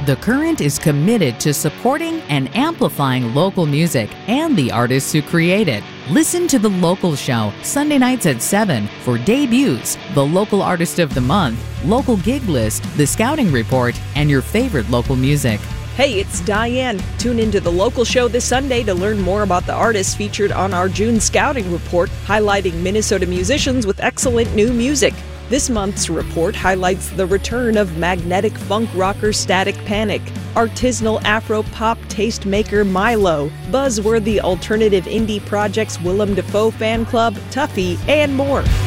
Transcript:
The Current is committed to supporting and amplifying local music and the artists who create it. Listen to The Local Show, Sunday nights at 7 for debuts, the local artist of the month, local gig list, the scouting report, and your favorite local music. Hey, it's Diane. Tune into The Local Show this Sunday to learn more about the artists featured on our June scouting report, highlighting Minnesota musicians with excellent new music. This month's report highlights the return of magnetic funk rocker Static Panic, artisanal Afro-pop tastemaker Milo, buzzworthy alternative indie projects Willem Dafoe Fan Club, Tuffy, and more.